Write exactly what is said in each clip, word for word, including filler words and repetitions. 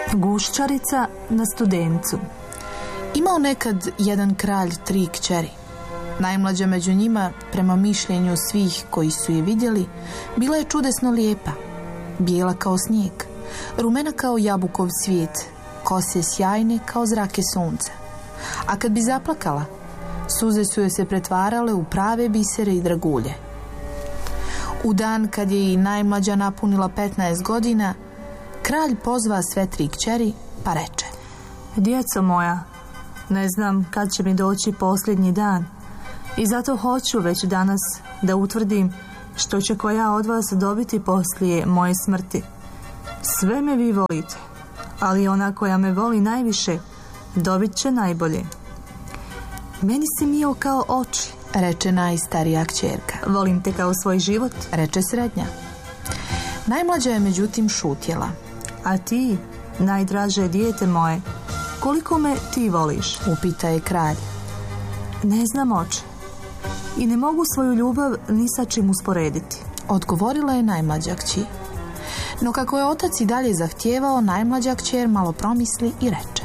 Guščarica na Studencu. Imao nekad jedan kralj tri kćeri. Najmlađa među njima, prema mišljenju svih koji su je vidjeli, bila je čudesno lijepa. Bijela kao snijeg, rumena kao jabukov cvijet, kose sjajne kao zrake sunca. A kad bi zaplakala, suze su joj se pretvarale u prave bisere i dragulje. U dan kad je i najmlađa napunila petnaest godina, kralj pozva sve tri kćeri pa reče: Djeco moja, ne znam kad će mi doći posljednji dan i zato hoću već danas da utvrdim što će koja od vas dobiti poslije moje smrti. Sve me vi volite, ali ona koja me voli najviše dobit će najbolje. Meni si mio kao oči, reče najstarija kćerka. Volim te kao svoj život, reče srednja. Najmlađa je međutim šutjela. A ti, najdraže dijete moje, koliko me ti voliš? Upita je kralj. Ne znam, oče, i ne mogu svoju ljubav ni sa čim usporediti, odgovorila je najmlađa kći. No kako je otac i dalje zahtijevao, najmlađa kćer malo promisli i reče: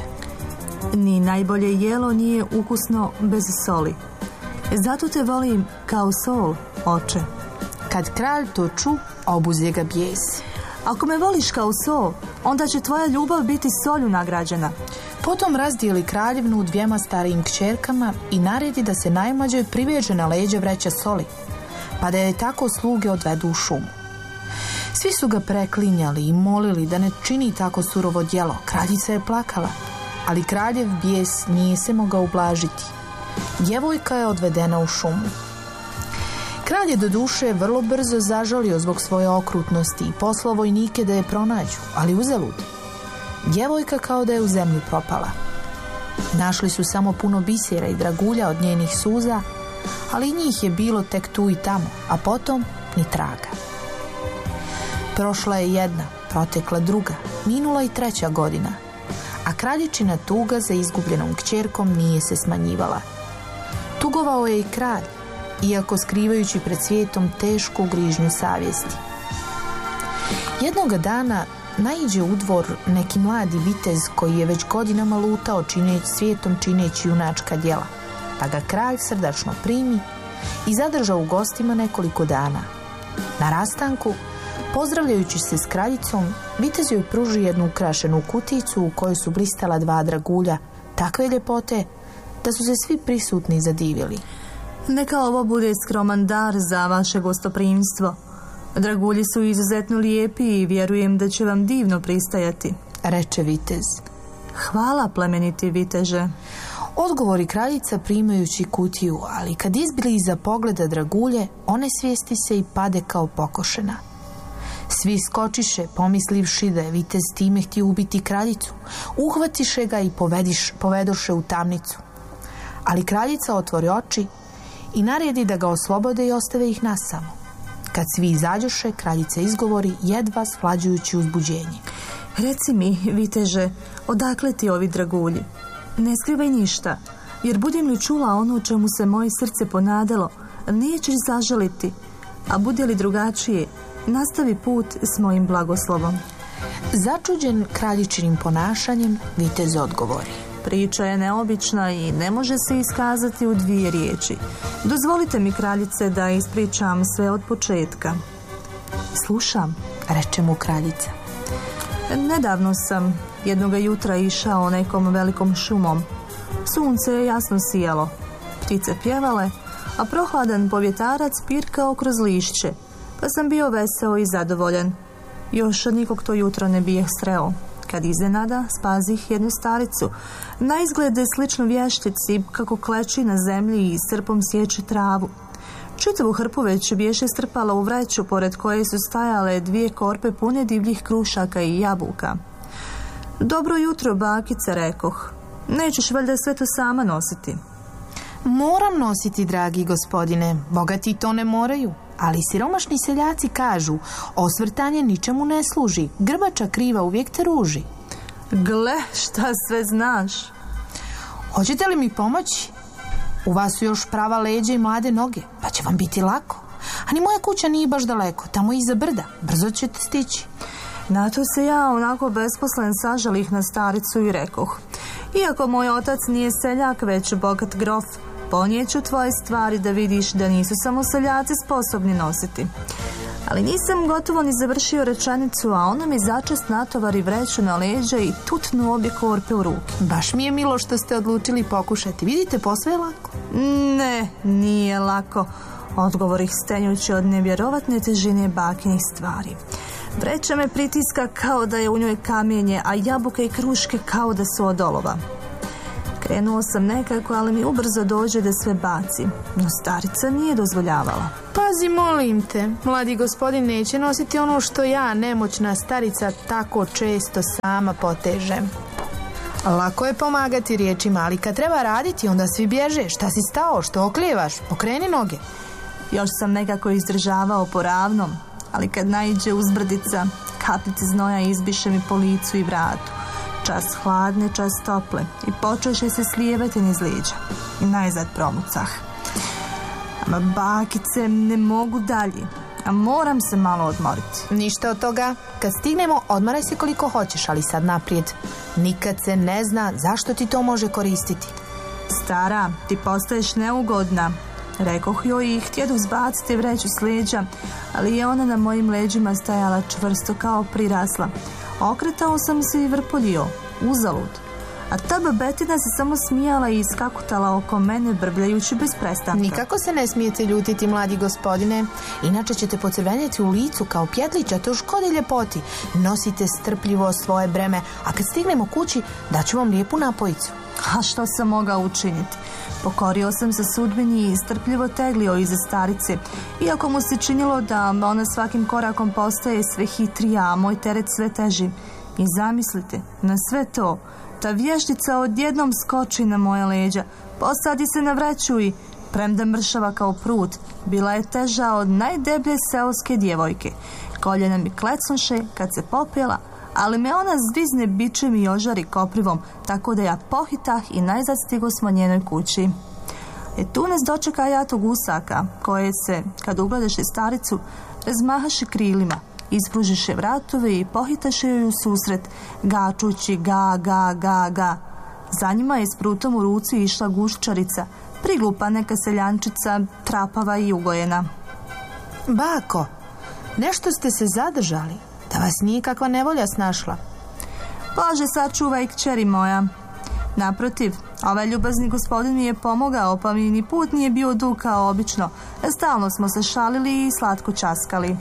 Ni najbolje jelo nije ukusno bez soli. Zato te volim kao sol, oče. Kad kralj to ču, obuzje ga bijes. Ako me voliš kao sol, onda će tvoja ljubav biti solju nagrađena. Potom razdijeli kraljevnu dvijema starijim kćerkama i naredi da se najmlađoj priveže na leđa vreća soli, pa da je tako sluge odvedu u šumu. Svi su ga preklinjali i molili da ne čini tako surovo djelo. Kraljica je plakala, ali kraljev bijes nije se mogao ublažiti. Djevojka je odvedena u šumu. Kralj je do duše vrlo brzo zažalio zbog svoje okrutnosti i poslao vojnike da je pronađu, ali uzalud. Djevojka kao da je u zemlju propala. Našli su samo puno bisera i dragulja od njenih suza, ali njih je bilo tek tu i tamo, a potom ni traga. Prošla je jedna, protekla druga, minula i treća godina, a kraljičina tuga za izgubljenom kćerkom nije se smanjivala. Tugovao je i kralj, iako skrivajući pred svijetom tešku grižnju savjesti. Jednoga dana naiđe u dvor neki mladi vitez koji je već godinama lutao čineći svijetom čineći junačka djela, pa ga kralj srdačno primi i zadrža u gostima nekoliko dana. Na rastanku, pozdravljajući se s kraljicom, vitez joj pruži jednu ukrašenu kuticu u kojoj su blistala dva dragulja takve ljepote da su se svi prisutni zadivili. Neka ovo bude skroman dar za vaše gostoprimstvo. Dragulji su izuzetno lijepi i vjerujem da će vam divno pristajati, reče vitez. Hvala, plemeniti viteže, odgovori kraljica primajući kutiju, ali kad izbili iza pogleda dragulje, one svijesti se i pade kao pokošena. Svi skočiše, pomislivši da je vitez time htio ubiti kraljicu, uhvatiše ga i povediš, povedoše u tamnicu. Ali kraljica otvori oči i naredi da ga oslobode i ostave ih nasamo. Kad svi izađoše, kraljica izgovori jedva svlađujući uzbuđenje. Reci mi, viteže, odakle ti ovi dragulji? Ne skrivaj ništa, jer budem li čula ono čemu se moje srce ponadalo, nećeš zažaliti, a bude li drugačije, nastavi put s mojim blagoslovom. Začuđen kraljičinim ponašanjem, vitez odgovori. Priča je neobična i ne može se iskazati u dvije riječi. Dozvolite mi, kraljice, da ispričam sve od početka. Slušam, reče mu kraljica. Nedavno sam jednoga jutra išao nekom velikom šumom. Sunce je jasno sijalo, ptice pjevale, a prohladan povjetarac pirkao kroz lišće, pa sam bio veseo i zadovoljan. Još nikog to jutro ne bijeh sreo, kad iznenada spazih jednu staricu, na izglede slično vještici, kako kleči na zemlji i srpom sječe travu. Čitavu hrpu već biješe strpala u vreću, pored koje su stajale dvije korpe pune divljih krušaka i jabuka. Dobro jutro, bakice, rekoh. Nećeš valjda sve to sama nositi? Moram nositi, dragi gospodine, bogati to ne moraju. Ali siromašni seljaci kažu, osvrtanje ničemu ne služi, grbača kriva uvijek te ruži. Gle, šta sve znaš? Hoćete li mi pomoći? U vas su još prava leđa i mlade noge, pa će vam biti lako. A ni moja kuća nije baš daleko, tamo iza brda, brzo ćete stići. Na to se ja onako besposlen sažalih na staricu i rekoh: iako moj otac nije seljak, već bogat grof, ponijeću tvoje stvari da vidiš da nisu samo seljaci sposobni nositi. Ali nisam gotovo ni završio rečenicu, a ona mi začas natovari vreću na leđa i tutnu obje korpe u ruke. Baš mi je milo što ste odlučili pokušati. Vidite, posve je lako. Ne, nije lako, odgovorih stenjući od nevjerovatne težine bakinih stvari. Vreća me pritiska kao da je u njoj kamenje, a jabuke i kruške kao da su od olova. Krenuo sam nekako, ali mi ubrzo dođe da sve baci, no starica nije dozvoljavala. Pazi, molim te, mladi gospodin neće nositi ono što ja, nemoćna starica, tako često sama potežem. Lako je pomagati riječima, ali kad treba raditi, onda svi bježe. Šta si stao, što oklijevaš? Pokreni noge. Još sam nekako izdržavao po ravnom, ali kad naiđe uzbrdica, kapljice znoja izbiše mi po licu i vratu. Čas hladne, čas tople, i počeše se slijevati niz liđa. I najzad promucah. Ama bakice, ne mogu dalje, a moram se malo odmoriti. Ništa od toga. Kad stignemo, odmaraj se koliko hoćeš, ali sad naprijed. Nikad se ne zna zašto ti to može koristiti. Stara, ti postaješ neugodna, rekoh joj i htjedu zbaciti vreću s leđa, ali je ona na mojim leđima stajala čvrsto kao prirasla. Okretao sam se i vrpoljio, uzalud. A ta babetina se samo smijala i iskakutala oko mene, brbljajući bez prestanka. Nikako se ne smijete ljutiti, mladi gospodine, inače ćete pocrvenjeti u licu kao pjetlića, to škodi ljepoti. Nosite strpljivo svoje breme, a kad stignemo kući, daću vam lijepu napojicu. A što sam mogao učiniti? Pokorio sam se sudbini i strpljivo teglio iza starice, iako mu se činilo da ona svakim korakom postaje sve hitrija, a moj teret sve teži. I zamislite, na sve to, ta vještica odjednom skoči na moje leđa, posadi se na vreću i, premda mršava kao prut, bila je teža od najdeblje seoske djevojke. Koljena mi klecnuše kad se popela, ali me ona zvizne bičem i ožari koprivom, tako da ja pohitah i najzad stigo smo njenoj kući. E tu nas dočeka jatog gusaka, koje se, kad ugledaše staricu, razmahaše krilima, ispružiše vratove i pohitaše joj u susret, gačući ga, ga, ga, ga. Za njima je s prutom u ruci išla guščarica, priglupa neka seljančica, trapava i ugojena. Bako, nešto ste se zadržali, da vas nije kakva nevolja snašla. Bože, sačuvaj, kćeri moja. Naprotiv, ovaj ljubazni gospodin mi je pomogao, pa mi ni put nije bio dug kao obično. Stalno smo se šalili i slatko časkali.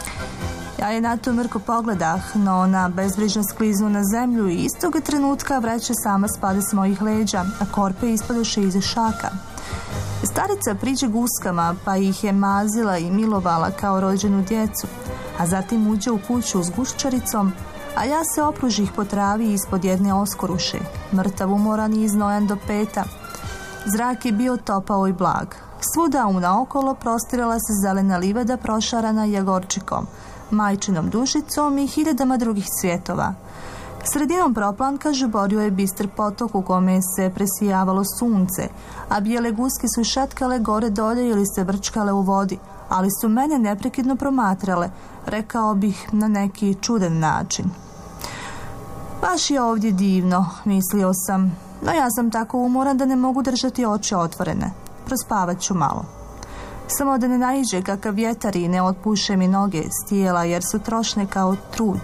Ja je na to mrko pogledah, no ona bezbrižno skliznu na zemlju i istoga trenutka vreća sama spade s mojih leđa, a korpe ispadoše iz šaka. Starica priđe guskama, pa ih je mazila i milovala kao rođenu djecu, a zatim uđe u kuću s guščaricom, a ja se opružih po travi ispod jedne oskoruše, mrtav umoran i iznojan do peta. Zrak je bio topao i blag. Svuda unaokolo prostirala se zelena livada prošarana jagorčikom, majčinom dušicom i hiljadama drugih cvjetova. Sredinom proplanka žuborio je bistr potok u kome se presijavalo sunce, a bijele guske su šatkale gore dolje ili se vrčkale u vodi, ali su mene neprekidno promatrale, rekao bih na neki čudan način. Baš je ovdje divno, mislio sam, no ja sam tako umoran da ne mogu držati oči otvorene. Prospavat ću malo. Samo da ne naiđe kakav vjetar i ne otpuše mi noge s tijela jer su trošne kao trud.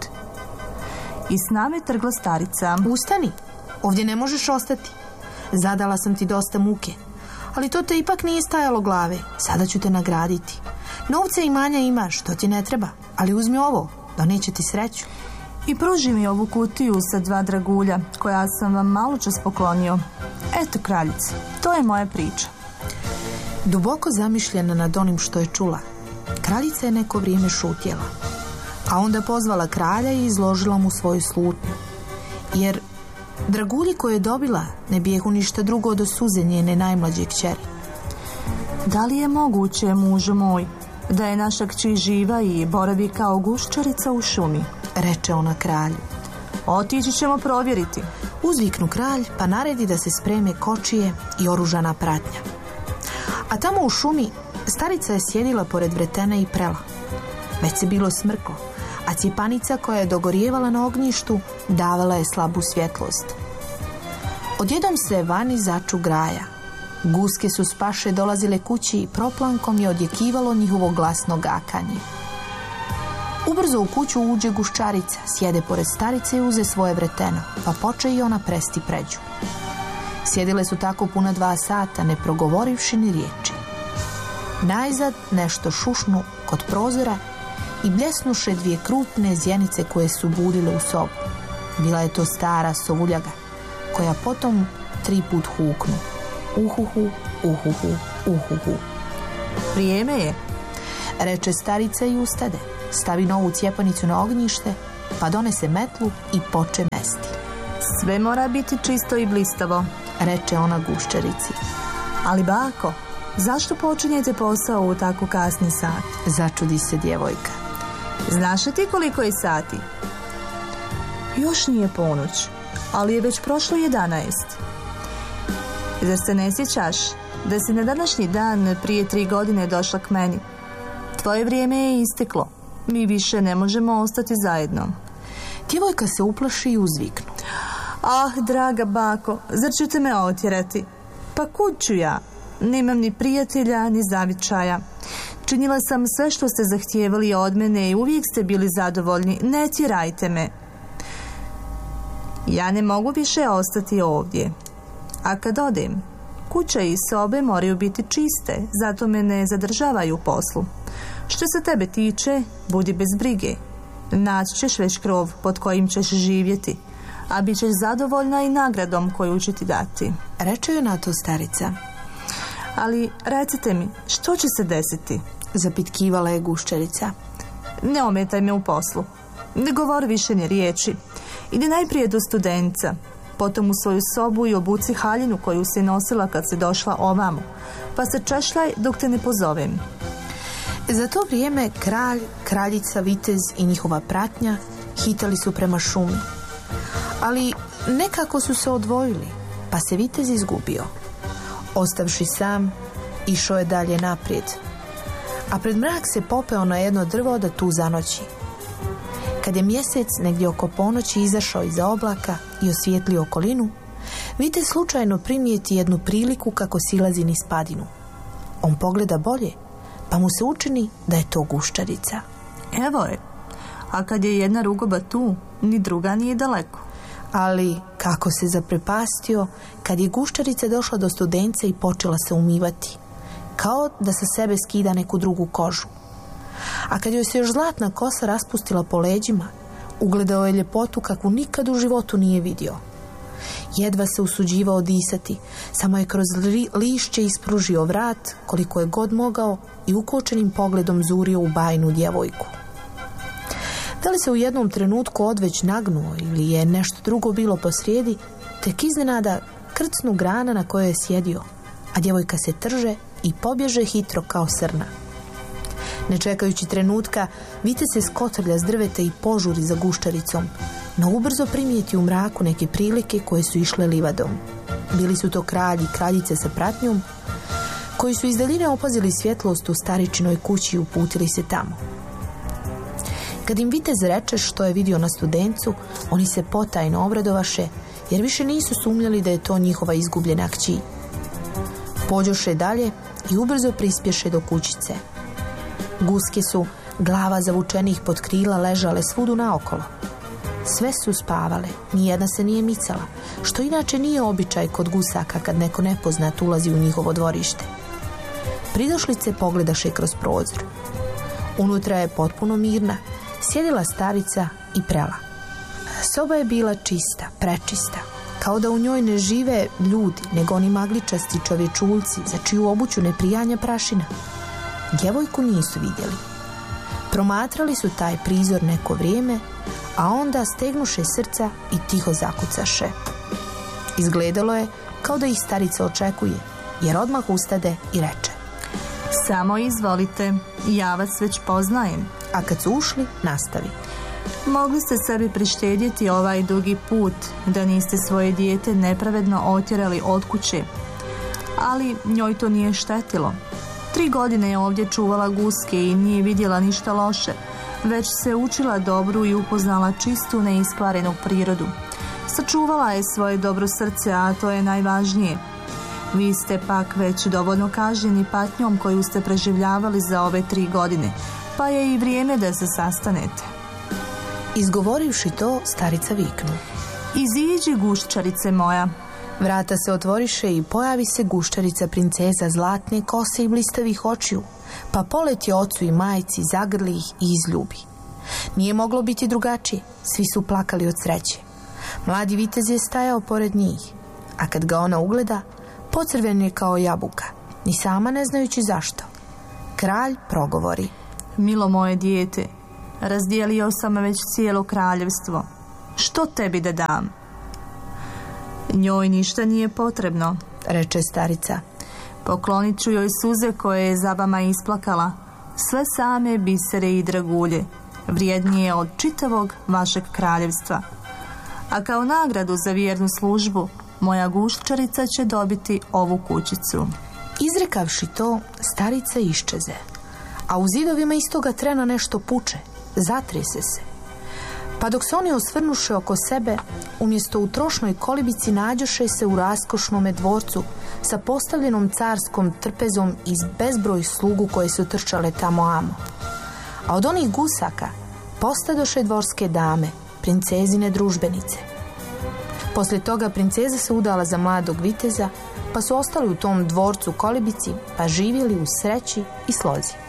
I s nami trgla starica. Ustani, ovdje ne možeš ostati. Zadala sam ti dosta muke, ali to te ipak nije stajalo glave. Sada ću te nagraditi. Novce i imanja imaš, to ti ne treba, ali uzmi ovo, donijet će ti sreću. I pruži mi ovu kutiju sa dva dragulja, koja sam vam malo čas poklonio. Eto, kraljice, to je moja priča. Duboko zamišljena nad onim što je čula, kraljica je neko vrijeme šutjela, a onda pozvala kralja i izložila mu svoju slutnju. Jer dragulji koje je dobila ne bijehu ništa drugo od suze njene najmlađe kćeri. Da li je moguće, mužu moj, da je naša kći živa i boravi kao guščarica u šumi? Reče ona kralju. Otići ćemo provjeriti. Uzviknu kralj, pa naredi da se spreme kočije i oružana pratnja. A tamo u šumi starica je sjedila pored vretena i prela. Već se bilo smrklo, a cjepanica koja je dogorijevala na ognjištu davala je slabu svjetlost. Odjednom se vani začu graja. Guske su s paše dolazile kući i proplankom je odjekivalo njihovo glasno gakanje. Ubrzo u kuću uđe guščarica, sjede pored starice i uze svoje vreteno, pa poče i ona presti pređu. Sjedile su tako puna dva sata, ne progovorivši ni riječi. Najzad nešto šušnu kod prozora i bljesnuše dvije krupne zjenice koje su budile u sobu. Bila je to stara sovuljaga, koja potom tri put huknu. Uhuhu, uhuhu, uhuhu. Vrijeme je, reče starica i ustade. Stavi novu cjepanicu na ognjište, pa donese metlu i poče mesti. Sve mora biti čisto i blistavo, reče ona guščarici. Ali bako, zašto počinjete posao u tako kasni sat? Začudi se djevojka. Znaš li ti koliko je sati? Još nije ponoć, ali je već prošlo jedanaest. Zar se ne sjećaš da si na današnji dan prije tri godine došla k meni? Tvoje vrijeme je isteklo. Mi više ne možemo ostati zajedno. Djevojka se uplaši i uzviknu. Ah, draga bako, zar ćete me otjerati? Pa kud ću ja? Nemam ni prijatelja, ni zavičaja. Činila sam sve što ste zahtijevali od mene i uvijek ste bili zadovoljni. Ne tjerajte me. Ja ne mogu više ostati ovdje. A kad odem, kuća i sobe moraju biti čiste, zato me ne zadržavaju u poslu. Što se tebe tiče, budi bez brige. Naći ćeš već krov pod kojim ćeš živjeti, a bit ćeš zadovoljna i nagradom koju ću ti dati. Reče joj na to starica. Ali recite mi, što će se desiti? Zapitkivala je guščarica. Ne ometaj me u poslu. Ne govori više ni riječi. Ide najprije do studenca, potom u svoju sobu i obuci haljinu koju si nosila kad si došla ovamo, pa se češljaj dok te ne pozovem. Za to vrijeme kralj, kraljica, vitez i njihova pratnja hitali su prema šumi. Ali nekako su se odvojili, pa se vitez izgubio. Ostavši sam, išao je dalje naprijed, a pred mrak se popeo na jedno drvo da tu zanoći. Kad je mjesec negdje oko ponoći izašao iza oblaka i osvijetlio okolinu, vitez slučajno primijeti jednu priliku kako silazi niz padinu. On pogleda bolje, pa mu se učini da je to guščarica. Evo je, a kad je jedna rugoba tu, ni druga nije daleko. Ali kako se zaprepastio kad je guščarica došla do studenca i počela se umivati, kao da sa sebe skida neku drugu kožu. A kad joj se još zlatna kosa raspustila po leđima, ugledao je ljepotu kakvu nikad u životu nije vidio. Jedva se usuđivao disati, samo je kroz li, lišće ispružio vrat koliko je god mogao i ukočenim pogledom zurio u bajnu djevojku. Da li se u jednom trenutku odveć nagnuo ili je nešto drugo bilo posrijedi, tek iznenada krcnu grana na kojoj je sjedio, a djevojka se trže i pobježe hitro kao srna. Ne čekajući trenutka, vitez se skotrlja s drveta i požuri za guščaricom, no ubrzo primijeti u mraku neke prilike koje su išle livadom. Bili su to kralj i kraljice sa pratnjom, koji su iz daljine opazili svjetlost u staričinoj kući i uputili se tamo. Kad im vitez reče što je vidio na studencu, oni se potajno obradovaše, jer više nisu sumnjali da je to njihova izgubljena kći. Pođoše dalje i ubrzo prispješe do kućice. Guske su, glava zavučenih pod krila, ležale svudu naokolo. Sve su spavale, nijedna se nije micala, što inače nije običaj kod gusaka kad neko nepoznat ulazi u njihovo dvorište. Pridošlice pogledaše kroz prozor. Unutra je potpuno mirna, sjedila starica i prela. Soba je bila čista, prečista, kao da u njoj ne žive ljudi, nego oni magličasti čovječulci za čiju obuću ne prijanja prašina. Djevojku nisu vidjeli. Promatrali su taj prizor neko vrijeme, a onda stegnuše srca i tiho zakucaše. Izgledalo je kao da ih starica očekuje, jer odmah ustade i reče: Samo izvolite, ja vas već poznajem. A kad su ušli, nastavi: Mogli ste sebi prištedjeti ovaj dugi put da niste svoje dijete nepravedno otjerali od kuće, ali njoj to nije štetilo. Tri godine je ovdje čuvala guske i nije vidjela ništa loše, Već se učila dobru i upoznala čistu neiskvarenu prirodu. Sačuvala je svoje dobro srce, a to je najvažnije. Vi ste pak već dovoljno kažnjeni patnjom koju ste preživljavali za ove tri godine, pa je i vrijeme da se sastanete. Izgovorivši to, starica viknu: Iziđi, guščarice moja. Vrata se otvoriše i pojavi se guščarica princeza zlatne kose i blistavih očiju, pa poleti ocu i majci, zagrli ih i izljubi. Nije moglo biti drugačije, svi su plakali od sreće. Mladi vitez je stajao pored njih, a kad ga ona ugleda, pocrven je kao jabuka, ni sama ne znajući zašto. Kralj progovori: Milo moje dijete, razdijelio sam već cijelo kraljevstvo. Što tebi da dam? Njoj ništa nije potrebno, reče starica. Poklonit ću joj suze koje je za vama isplakala, sve same bisere i dragulje, vrijednije od čitavog vašeg kraljevstva. A kao nagradu za vjernu službu, moja guščarica će dobiti ovu kućicu. Izrekavši to, starica iščeze, a u zidovima istoga trena nešto puče, zatrese se. Pa dok se oni osvrnuše oko sebe, umjesto u trošnoj kolibici nađoše se u raskošnome dvorcu sa postavljenom carskom trpezom iz bezbroj slugu koje su trčale tamo amo. A od onih gusaka postadoše dvorske dame, princezine družbenice. Poslije toga princeza se udala za mladog viteza, pa su ostali u tom dvorcu kolibici, pa živjeli u sreći i slozi.